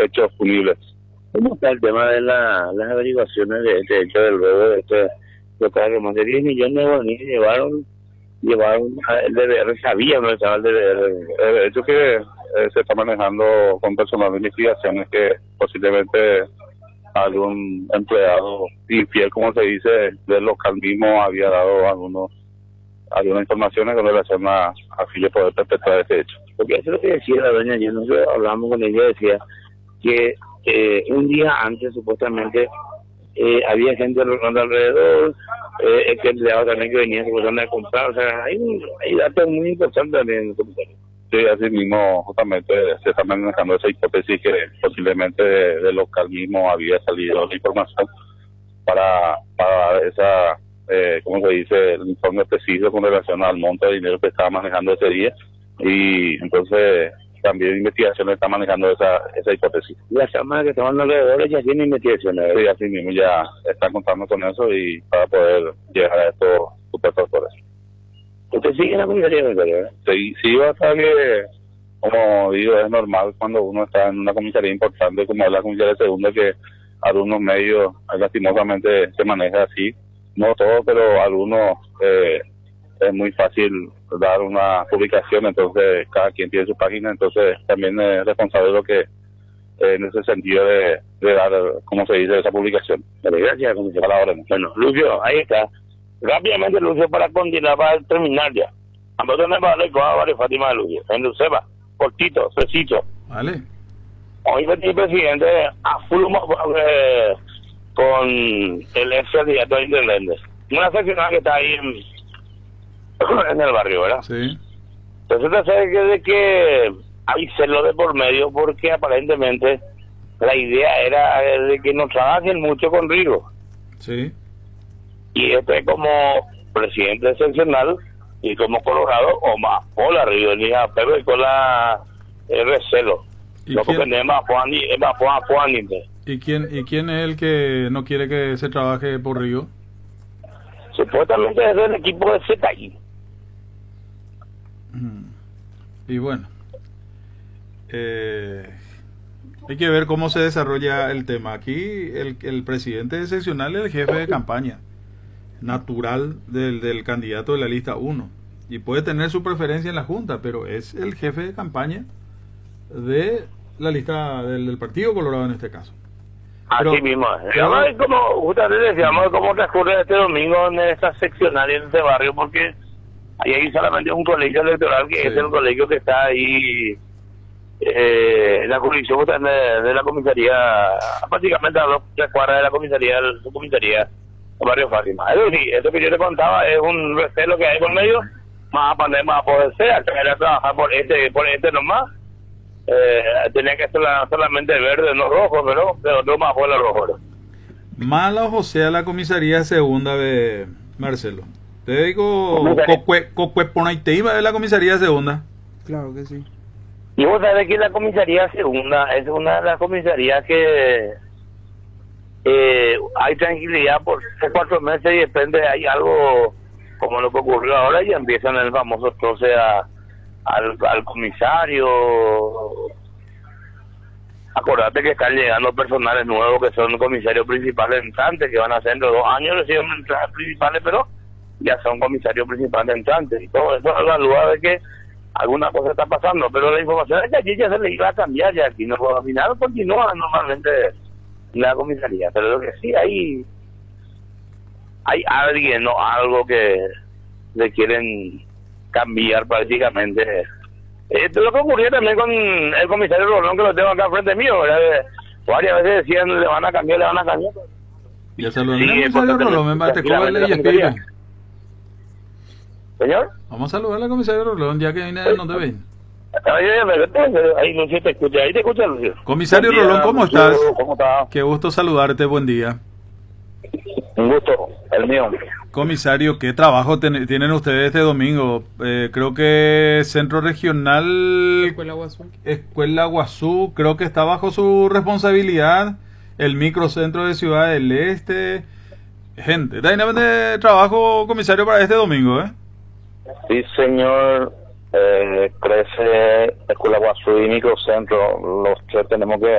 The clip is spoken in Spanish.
hechos punibles. ¿Cómo está el tema de las averiguaciones de este hecho del robo de este local? Más de 10 millones de guaraníes llevaron el DDR, sabían dónde estaba el DDR. El hecho que se está manejando con personal de investigaciones que posiblemente algún empleado infiel, como se dice, del local mismo había dado algunas informaciones con relación a fin de poder perpetrar este hecho. Porque eso es lo que decía la doña ayer, nosotros hablamos con ella, decía que un día antes supuestamente había gente rondando alrededor, que empleado también que venía supuestamente a comprar, o sea, hay datos muy importantes también en el comentario. Sí, así mismo justamente se está manejando esa hipótesis que posiblemente del local mismo había salido la información para esa, ¿cómo se dice?, el informe preciso con relación al monto de dinero que estaba manejando ese día, y entonces también investigaciones está manejando esa hipótesis. Las cámaras que estaban alrededor ya tienen investigaciones. Sí, así mismo ya están contando con eso y para poder llegar a estos supuestos autores. ¿Usted sigue en la comisaría de Victoria? Sí, hasta que, como digo, es normal cuando uno está en una comisaría importante como es la comisaría segunda, que algunos medios lastimosamente se maneja así, no todo, pero algunos es muy fácil dar una publicación, entonces cada quien tiene su página, entonces también es responsable de lo que en ese sentido de dar, como se dice, esa publicación. Gracias, comisario. A la orden. Bueno, Lucio, ahí está. Rápidamente, Lucio, para continuar, para terminar ya. A nosotros nos va a recordar varios Fátima de Lucio. En Luceba, cortito, sencillo. Vale. Hoy el presidente a full con el ex candidato a intendente. Una seccional que está ahí en el barrio, ¿verdad? Sí. Entonces, de que hay celo de por medio porque aparentemente la idea era de que no trabajen mucho con Rigo. Sí. Y como presidente excepcional y como Colorado, o más, o la Rigo, ni a Pedro y con la recelo. Lo que tenemos ¿Y quién es el que no quiere que se trabaje por Río? Supuestamente es del equipo de ZI. Y bueno, hay que ver cómo se desarrolla el tema. Aquí el presidente excepcional es el jefe de campaña natural del candidato de la lista 1 y puede tener su preferencia en la Junta, pero es el jefe de campaña de la lista del Partido Colorado en este caso. Así mismo. Vamos a ver cómo, justamente decíamos, cómo transcurre este domingo en esta seccional en este barrio, porque ahí hay solamente un colegio electoral que es el colegio que está ahí en la jurisdicción de la comisaría, prácticamente a 2 cuadras de la comisaría, Barrio Fátima. Es decir, eso que yo te contaba es un recelo que hay por medio, más a poder ser, a trabajar por este nomás. Tenía que ser solamente verde, no rojo, pero no más fuera rojo. Mala o sea la comisaría segunda de Marcelo. Te digo, Cocueponaiteiba es la comisaría segunda. Claro que sí. Y vos sabés que la comisaría segunda es una de las comisarías que hay tranquilidad por 4 meses y de repente hay algo como lo que ocurrió ahora y empiezan el famoso troce al comisario. Acordate que están llegando personales nuevos que son comisarios principales entrantes, que van a ser dentro de 2 años reciben entradas principales, pero ya son comisarios principales entrantes, y todo eso es la duda de que alguna cosa está pasando, pero la información es que allí ya se le iba a cambiar, ya aquí no, al final continúa normalmente la comisaría, pero lo que sí hay alguien o algo que le quieren cambiar prácticamente. Esto es lo que ocurrió también con el comisario Rolón, que lo tengo acá frente mío, ¿verdad? Varias veces decían le van a cambiar. Ya saludamos al comisario Rolón, me y escribe. Señor, vamos a saludar al comisario Rolón, ya que viene no te ven. Ahí Lucio te escucha Lucio. Comisario Rolón, ¿cómo estás? ¿Cómo estás? Qué gusto saludarte, buen día. Un gusto, el mío. Comisario, ¿qué trabajo tienen ustedes este domingo? Creo que Centro Regional Escuela Guazú, creo que está bajo su responsabilidad, el microcentro de Ciudad del Este. Gente, está de trabajo, comisario, para este domingo, ¿eh? Sí, señor. Crece Escuela Guazú y microcentro, los 3 tenemos que